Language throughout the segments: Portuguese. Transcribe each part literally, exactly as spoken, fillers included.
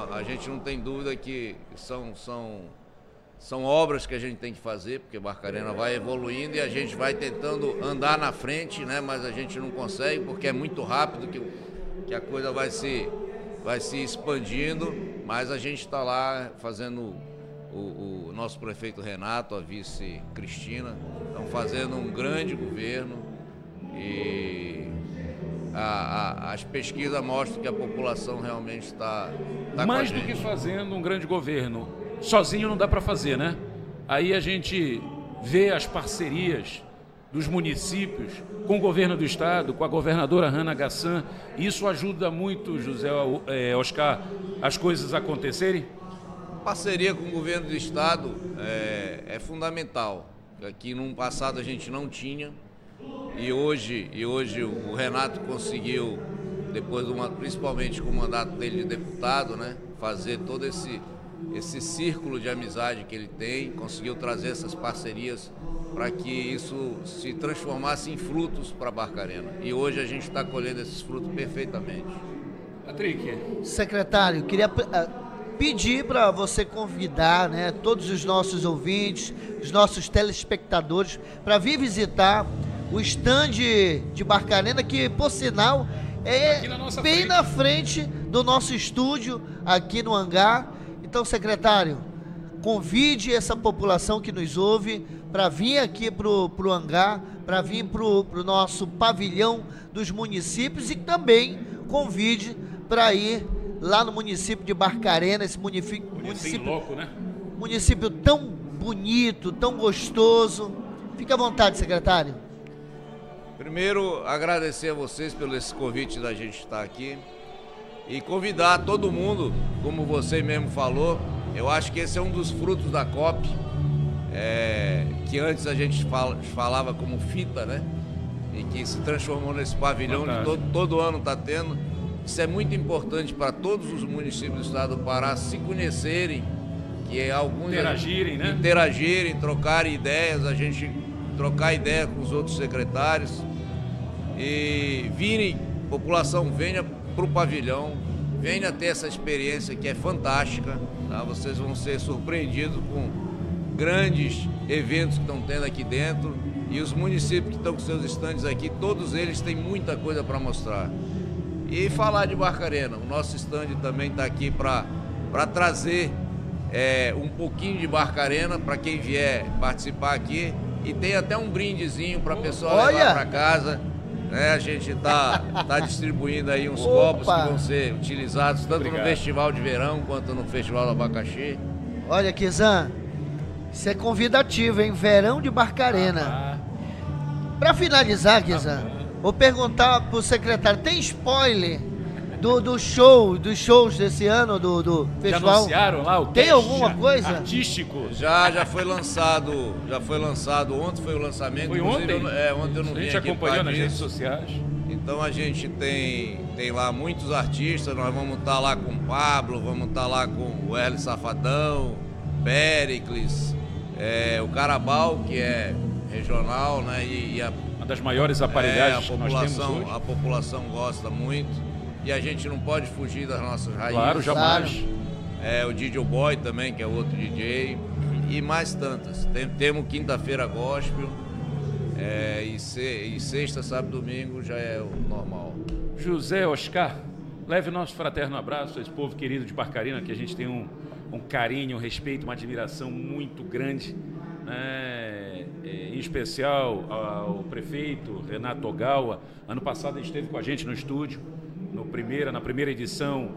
a gente não tem dúvida que são, são, são obras que a gente tem que fazer, porque Barcarena vai evoluindo e a gente vai tentando andar na frente, né? Mas a gente não consegue porque é muito rápido que, que a coisa vai se, vai se expandindo, mas a gente está lá fazendo, o, o nosso prefeito Renato, a vice Cristina, estão fazendo um grande governo e A, a, as pesquisas mostram que a população realmente está tá mais do que fazendo um grande governo. Sozinho não dá para fazer, né? Aí a gente vê as parcerias dos municípios com o governo do estado, com a governadora Hanna Gassan. Isso ajuda muito, José é, Oscar, as coisas acontecerem? Parceria com o governo do estado é, é fundamental. Aqui no passado a gente não tinha. E hoje, e hoje o Renato conseguiu, depois do, principalmente com o mandato dele de deputado, né, fazer todo esse, esse círculo de amizade que ele tem, conseguiu trazer essas parcerias para que isso se transformasse em frutos para Barcarena. E hoje a gente está colhendo esses frutos perfeitamente. Patrick. Secretário, queria pedir para você convidar, né, todos os nossos ouvintes, os nossos telespectadores, para vir visitar o estande de Barcarena, que, por sinal, é na bem frente. na frente do nosso estúdio, aqui no hangar. Então, secretário, convide essa população que nos ouve para vir aqui para o hangar, para vir para o nosso pavilhão dos municípios e também convide para ir lá no município de Barcarena, esse município, município, louco, né? município tão bonito, tão gostoso. Fique à vontade, secretário. Primeiro, agradecer a vocês pelo esse convite da gente estar aqui e convidar todo mundo, como você mesmo falou. Eu acho que esse é um dos frutos da COP, é, que antes a gente fala, falava como fita, né? E que se transformou nesse pavilhão que todo, todo ano está tendo. Isso é muito importante para todos os municípios do estado do Pará se conhecerem, que é alguns interagirem, né? Interagirem, trocarem ideias, a gente trocar ideia com os outros secretários e virem, população venha para o pavilhão, venha ter essa experiência que é fantástica, tá? Vocês vão ser surpreendidos com grandes eventos que estão tendo aqui dentro e os municípios que estão com seus estandes aqui, todos eles têm muita coisa para mostrar. E falar de Barcarena, o nosso estande também está aqui para para trazer é, um pouquinho de Barcarena para quem vier participar aqui. E tem até um brindezinho para a pessoa Olha. levar para casa. Né? A gente está tá distribuindo aí uns Opa. copos que vão ser utilizados tanto Obrigado. no Festival de Verão quanto no Festival do Abacaxi. Olha, Kizan, isso é convidativo, hein? Verão de Barcarena. Ah, para finalizar, Kizan, ah, vou perguntar pro secretário, tem spoiler do, do show, dos shows desse ano do, do festival? Já anunciaram lá o Tem alguma coisa? Artístico? Já, já foi lançado, já foi lançado, ontem foi o lançamento. Foi ontem? Eu, é, ontem eu não vim aqui. A gente acompanhou nas redes sociais. Então a gente tem, tem lá muitos artistas, nós vamos estar lá com o Pablo, vamos estar lá com o Hélio Safadão, Péricles, é, o Carabal, que é regional, né? E, e a, uma das maiores aparelhagens é, a que nós temos hoje. A população gosta muito. E a gente não pode fugir das nossas raízes. Claro, jamais. É, o D J Boy também, que é outro D J. E mais tantas. Tem, temos quinta-feira gospel. É, e, se, e sexta, sábado, domingo já é o normal. José Oscar, leve o nosso fraterno abraço a esse povo querido de Barcarena, que a gente tem um, um carinho, um respeito, uma admiração muito grande. Né? Em especial ao prefeito Renato Ogawa. Ano passado ele esteve com a gente no estúdio. No primeira, na primeira edição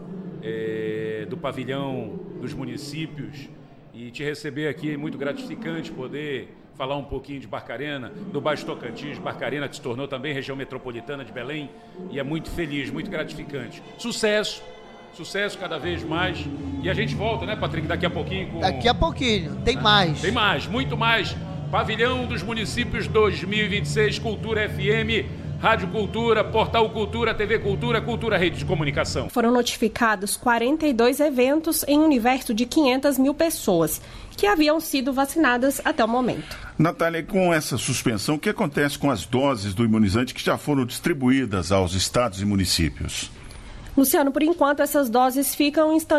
é, do Pavilhão dos Municípios, e te receber aqui é muito gratificante poder falar um pouquinho de Barcarena, do Baixo Tocantins. Barcarena que se tornou também região metropolitana de Belém e é muito feliz, muito gratificante. Sucesso, sucesso cada vez mais. E a gente volta, né, Patrick, daqui a pouquinho com... Daqui a pouquinho, tem ah, mais. Tem mais, muito mais. Pavilhão dos Municípios dois mil e vinte e seis, Cultura F M, Rádio Cultura, Portal Cultura, T V Cultura, Cultura Rede de Comunicação. Foram notificados quarenta e dois eventos em um universo de quinhentas mil pessoas que haviam sido vacinadas até o momento. Natália, com essa suspensão, o que acontece com as doses do imunizante que já foram distribuídas aos estados e municípios? Luciano, por enquanto essas doses ficam em